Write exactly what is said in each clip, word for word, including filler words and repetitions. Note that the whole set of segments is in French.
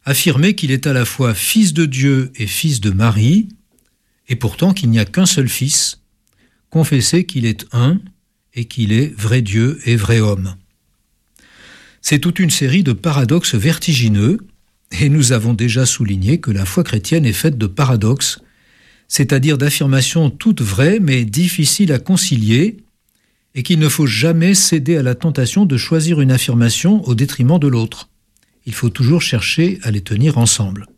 affirmer qu'il est à la fois fils de Dieu et fils de Marie, et pourtant qu'il n'y a qu'un seul fils, confesser qu'il est un et qu'il est vrai Dieu et vrai homme. C'est toute une série de paradoxes vertigineux, et nous avons déjà souligné que la foi chrétienne est faite de paradoxes, c'est-à-dire d'affirmations toutes vraies mais difficiles à concilier, et qu'il ne faut jamais céder à la tentation de choisir une affirmation au détriment de l'autre. Il faut toujours chercher à les tenir ensemble.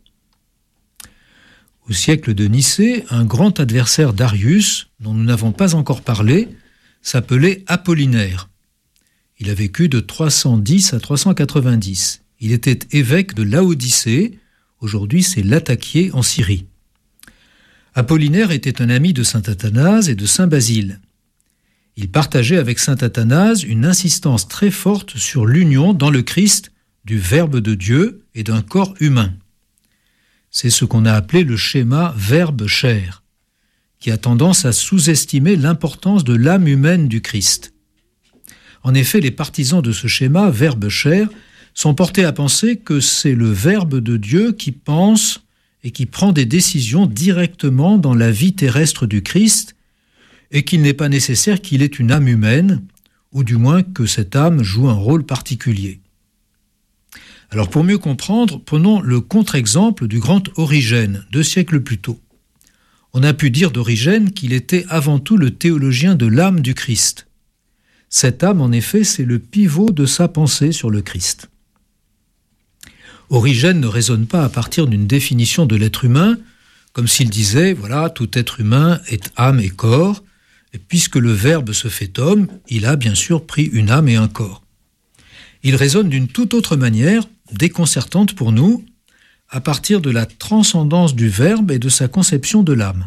Au siècle de Nicée, un grand adversaire d'Arius, dont nous n'avons pas encore parlé, s'appelait Apollinaire. Il a vécu de trois cent dix à trois cent quatre-vingt-dix. Il était évêque de Laodicée, aujourd'hui c'est Latakié en Syrie. Apollinaire était un ami de saint Athanase et de saint Basile. Il partageait avec saint Athanase une insistance très forte sur l'union dans le Christ du Verbe de Dieu et d'un corps humain. C'est ce qu'on a appelé le schéma Verbe-chair, qui a tendance à sous-estimer l'importance de l'âme humaine du Christ. En effet, les partisans de ce schéma Verbe-chair sont portés à penser que c'est le Verbe de Dieu qui pense et qui prend des décisions directement dans la vie terrestre du Christ, et qu'il n'est pas nécessaire qu'il ait une âme humaine, ou du moins que cette âme joue un rôle particulier. Alors pour mieux comprendre, prenons le contre-exemple du grand Origène, deux siècles plus tôt. On a pu dire d'Origène qu'il était avant tout le théologien de l'âme du Christ. Cette âme, en effet, c'est le pivot de sa pensée sur le Christ. Origène ne raisonne pas à partir d'une définition de l'être humain, comme s'il disait, voilà, tout être humain est âme et corps, et puisque le Verbe se fait homme, il a bien sûr pris une âme et un corps. Il raisonne d'une toute autre manière, déconcertante pour nous, à partir de la transcendance du Verbe et de sa conception de l'âme.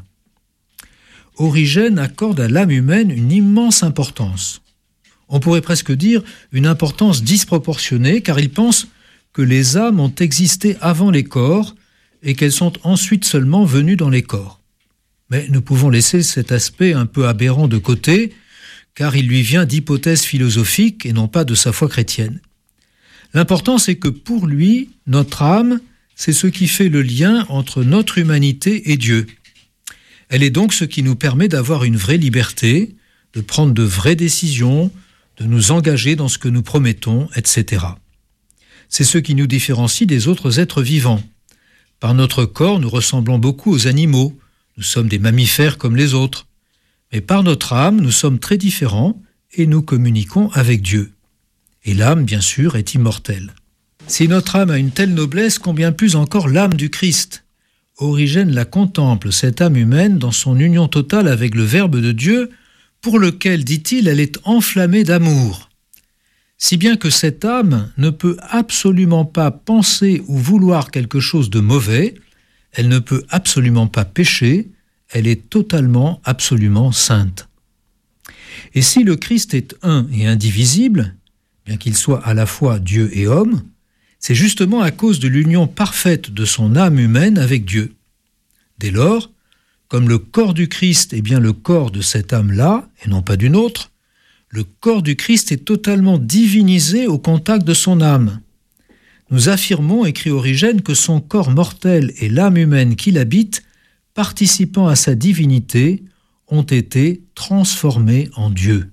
Origène accorde à l'âme humaine une immense importance. On pourrait presque dire une importance disproportionnée, car il pense que les âmes ont existé avant les corps et qu'elles sont ensuite seulement venues dans les corps. Mais nous pouvons laisser cet aspect un peu aberrant de côté, car il lui vient d'hypothèses philosophiques et non pas de sa foi chrétienne. L'important, c'est que pour lui, notre âme, c'est ce qui fait le lien entre notre humanité et Dieu. Elle est donc ce qui nous permet d'avoir une vraie liberté, de prendre de vraies décisions, de nous engager dans ce que nous promettons, et cetera. C'est ce qui nous différencie des autres êtres vivants. Par notre corps, nous ressemblons beaucoup aux animaux. Nous sommes des mammifères comme les autres. Mais par notre âme, nous sommes très différents et nous communiquons avec Dieu. Et l'âme, bien sûr, est immortelle. Si notre âme a une telle noblesse, combien plus encore l'âme du Christ. Origène la contemple, cette âme humaine, dans son union totale avec le Verbe de Dieu, pour lequel, dit-il, elle est enflammée d'amour. Si bien que cette âme ne peut absolument pas penser ou vouloir quelque chose de mauvais, elle ne peut absolument pas pécher, elle est totalement, absolument sainte. Et si le Christ est un et indivisible, bien qu'il soit à la fois Dieu et homme, c'est justement à cause de l'union parfaite de son âme humaine avec Dieu. Dès lors, comme le corps du Christ est bien le corps de cette âme-là, et non pas d'une autre, le corps du Christ est totalement divinisé au contact de son âme. Nous affirmons, écrit Origène, que son corps mortel et l'âme humaine qui l'habite, participant à sa divinité, ont été transformés en Dieu.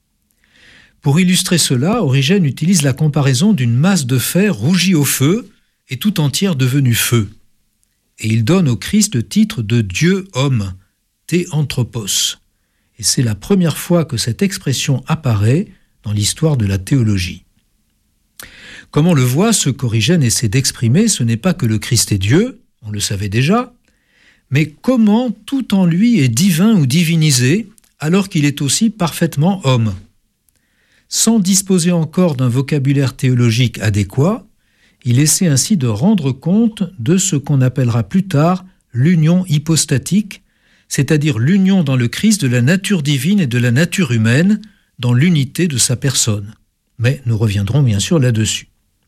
Pour illustrer cela, Origène utilise la comparaison d'une masse de fer rougie au feu et tout entière devenue feu. Et il donne au Christ le titre de Dieu-homme, Théanthropos. Et c'est la première fois que cette expression apparaît dans l'histoire de la théologie. Comme on le voit, ce qu'Origène essaie d'exprimer, ce n'est pas que le Christ est Dieu, on le savait déjà, mais comment tout en lui est divin ou divinisé, alors qu'il est aussi parfaitement homme. Sans disposer encore d'un vocabulaire théologique adéquat, il essaie ainsi de rendre compte de ce qu'on appellera plus tard l'union hypostatique, c'est-à-dire l'union dans le Christ de la nature divine et de la nature humaine, dans l'unité de sa personne. Mais nous reviendrons bien sûr là-dessus.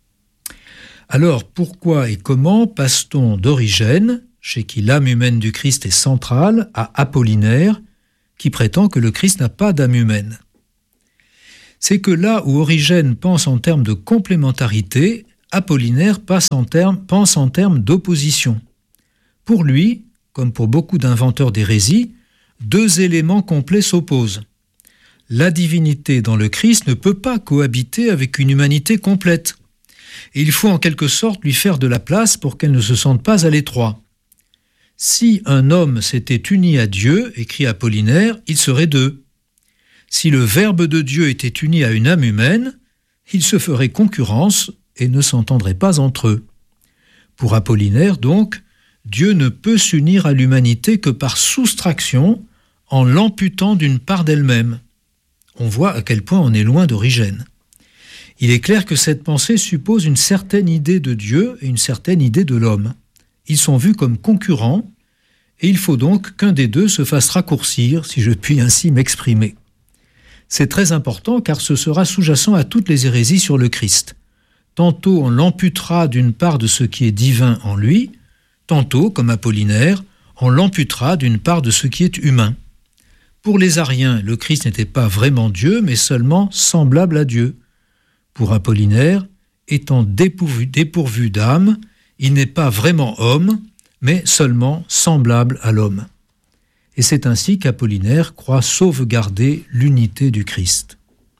Alors, pourquoi et comment passe-t-on d'Origène, chez qui l'âme humaine du Christ est centrale, à Apollinaire, qui prétend que le Christ n'a pas d'âme humaine? C'est que là où Origène pense en termes de complémentarité, Apollinaire pense en termes, pense en termes d'opposition. Pour lui, comme pour beaucoup d'inventeurs d'hérésie, deux éléments complets s'opposent. La divinité dans le Christ ne peut pas cohabiter avec une humanité complète. Et il faut en quelque sorte lui faire de la place pour qu'elle ne se sente pas à l'étroit. Si un homme s'était uni à Dieu, écrit Apollinaire, il serait deux. Si le Verbe de Dieu était uni à une âme humaine, ils se feraient concurrence et ne s'entendraient pas entre eux. Pour Apollinaire, donc, Dieu ne peut s'unir à l'humanité que par soustraction, en l'amputant d'une part d'elle-même. On voit à quel point on est loin d'Origène. Il est clair que cette pensée suppose une certaine idée de Dieu et une certaine idée de l'homme. Ils sont vus comme concurrents, et il faut donc qu'un des deux se fasse raccourcir, si je puis ainsi m'exprimer. C'est très important car ce sera sous-jacent à toutes les hérésies sur le Christ. Tantôt on l'amputera d'une part de ce qui est divin en lui, tantôt, comme Apollinaire, on l'amputera d'une part de ce qui est humain. Pour les Ariens, le Christ n'était pas vraiment Dieu, mais seulement semblable à Dieu. Pour Apollinaire, étant dépourvu, dépourvu d'âme, il n'est pas vraiment homme, mais seulement semblable à l'homme. Et c'est ainsi qu'Apollinaire croit sauvegarder l'unité du Christ.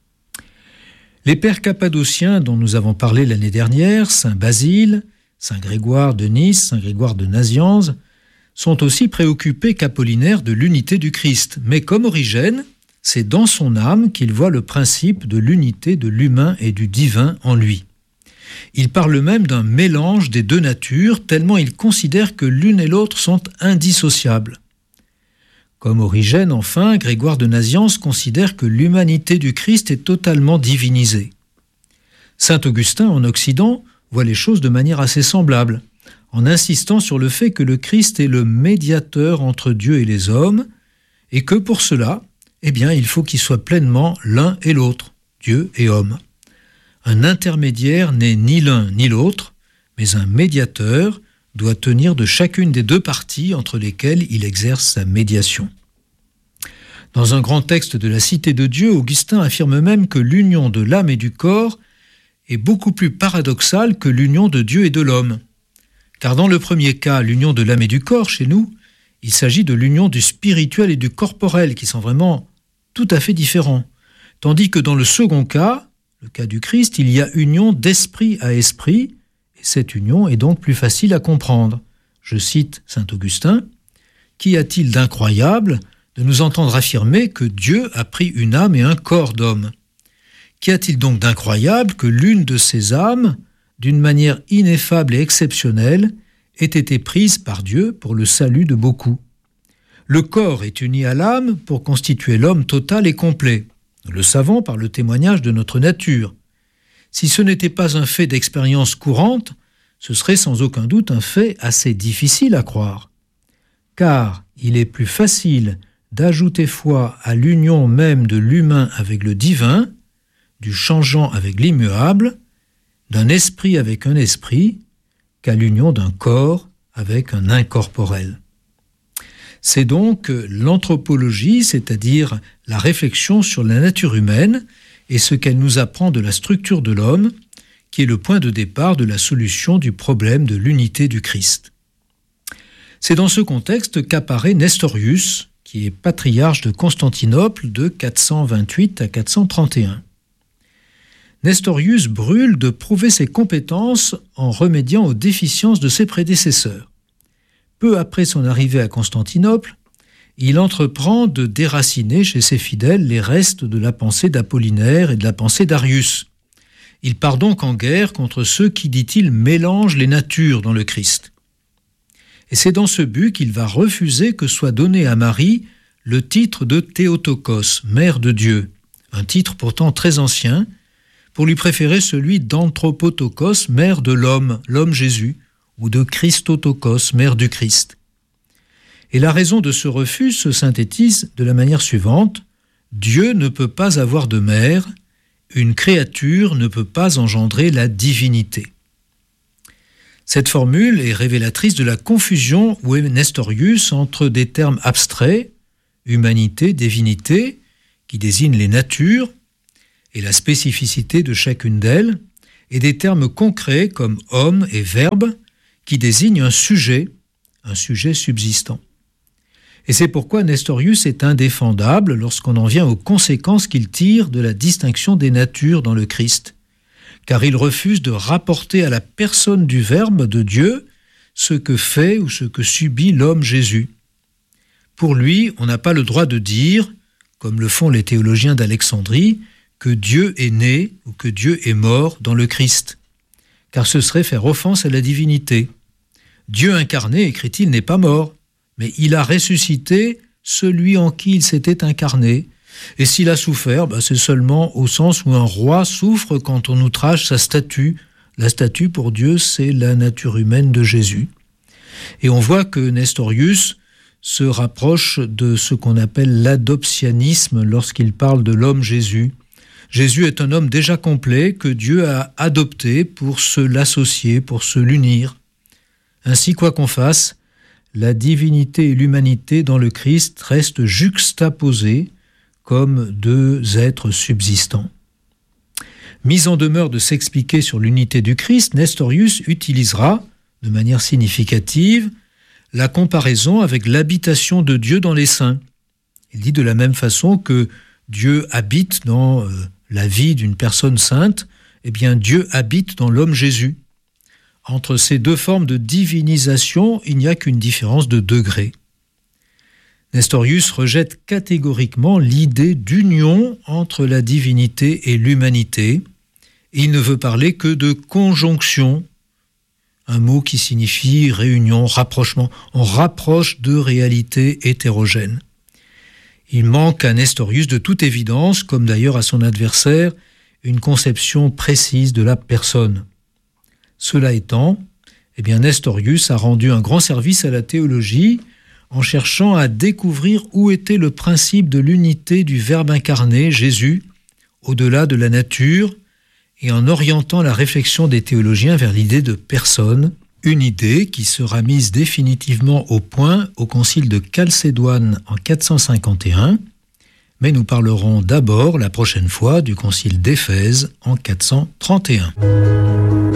Les pères cappadociens dont nous avons parlé l'année dernière, saint Basile, saint Grégoire de Nice, saint Grégoire de Nazianze, sont aussi préoccupés qu'Apollinaire de l'unité du Christ. Mais comme Origène, c'est dans son âme qu'il voit le principe de l'unité de l'humain et du divin en lui. Il parle même d'un mélange des deux natures, tellement il considère que l'une et l'autre sont indissociables. Comme Origène, enfin, Grégoire de Nazianze considère que l'humanité du Christ est totalement divinisée. Saint Augustin, en Occident, voit les choses de manière assez semblable, en insistant sur le fait que le Christ est le médiateur entre Dieu et les hommes, et que pour cela, eh bien, il faut qu'il soit pleinement l'un et l'autre, Dieu et homme. Un intermédiaire n'est ni l'un ni l'autre, mais un médiateur doit tenir de chacune des deux parties entre lesquelles il exerce sa médiation. Dans un grand texte de la Cité de Dieu, Augustin affirme même que l'union de l'âme et du corps est beaucoup plus paradoxale que l'union de Dieu et de l'homme. Car dans le premier cas, l'union de l'âme et du corps, chez nous, il s'agit de l'union du spirituel et du corporel, qui sont vraiment tout à fait différents. Tandis que dans le second cas, le cas du Christ, il y a union d'esprit à esprit, et cette union est donc plus facile à comprendre. Je cite saint Augustin, « Qu'y a-t-il d'incroyable de nous entendre affirmer que Dieu a pris une âme et un corps d'homme ? Qu'y a-t-il donc d'incroyable que l'une de ces âmes, d'une manière ineffable et exceptionnelle, ait été prise par Dieu pour le salut de beaucoup ? Le corps est uni à l'âme pour constituer l'homme total et complet. Nous le savons par le témoignage de notre nature. Si ce n'était pas un fait d'expérience courante, ce serait sans aucun doute un fait assez difficile à croire. Car il est plus facile d'ajouter foi à l'union même de l'humain avec le divin, du changeant avec l'immuable, d'un esprit avec un esprit, qu'à l'union d'un corps avec un incorporel. C'est donc l'anthropologie, c'est-à-dire la réflexion sur la nature humaine et ce qu'elle nous apprend de la structure de l'homme, qui est le point de départ de la solution du problème de l'unité du Christ. C'est dans ce contexte qu'apparaît Nestorius, qui est patriarche de Constantinople de quatre cent vingt-huit à quatre cent trente et un. Nestorius brûle de prouver ses compétences en remédiant aux déficiences de ses prédécesseurs. Peu après son arrivée à Constantinople, il entreprend de déraciner chez ses fidèles les restes de la pensée d'Apollinaire et de la pensée d'Arius. Il part donc en guerre contre ceux qui, dit-il, mélangent les natures dans le Christ. Et c'est dans ce but qu'il va refuser que soit donné à Marie le titre de Théotokos, mère de Dieu, un titre pourtant très ancien, pour lui préférer celui d'Anthropotokos, mère de l'homme, l'homme Jésus, ou de Christotokos, mère du Christ. Et la raison de ce refus se synthétise de la manière suivante : Dieu ne peut pas avoir de mère, une créature ne peut pas engendrer la divinité. Cette formule est révélatrice de la confusion où est Nestorius entre des termes abstraits, humanité, divinité, qui désignent les natures, et la spécificité de chacune d'elles, et des termes concrets comme homme et verbe qui désignent un sujet, un sujet subsistant. Et c'est pourquoi Nestorius est indéfendable lorsqu'on en vient aux conséquences qu'il tire de la distinction des natures dans le Christ, car il refuse de rapporter à la personne du Verbe de Dieu ce que fait ou ce que subit l'homme Jésus. Pour lui, on n'a pas le droit de dire, comme le font les théologiens d'Alexandrie, que Dieu est né ou que Dieu est mort dans le Christ, car ce serait faire offense à la divinité. Dieu incarné, écrit-il, n'est pas mort, mais il a ressuscité celui en qui il s'était incarné. Et s'il a souffert, ben c'est seulement au sens où un roi souffre quand on outrage sa statue. La statue, pour Dieu, c'est la nature humaine de Jésus. Et on voit que Nestorius se rapproche de ce qu'on appelle l'adoptionnisme lorsqu'il parle de l'homme Jésus. Jésus est un homme déjà complet que Dieu a adopté pour se l'associer, pour se l'unir. Ainsi, quoi qu'on fasse, la divinité et l'humanité dans le Christ restent juxtaposées comme deux êtres subsistants. Mis en demeure de s'expliquer sur l'unité du Christ, Nestorius utilisera, de manière significative, la comparaison avec l'habitation de Dieu dans les saints. Il dit de la même façon que Dieu habite dans euh, la vie d'une personne sainte, eh bien Dieu habite dans l'homme Jésus. Entre ces deux formes de divinisation, il n'y a qu'une différence de degré. Nestorius rejette catégoriquement l'idée d'union entre la divinité et l'humanité. Et il ne veut parler que de conjonction, un mot qui signifie réunion, rapprochement. On rapproche deux réalités hétérogènes. Il manque à Nestorius de toute évidence, comme d'ailleurs à son adversaire, une conception précise de la personne. Cela étant, eh bien Nestorius a rendu un grand service à la théologie en cherchant à découvrir où était le principe de l'unité du Verbe incarné, Jésus, au-delà de la nature, et en orientant la réflexion des théologiens vers l'idée de personne, une idée qui sera mise définitivement au point au concile de Chalcédoine en quatre cent cinquante et un, mais nous parlerons d'abord la prochaine fois du concile d'Éphèse en quatre cent trente et un.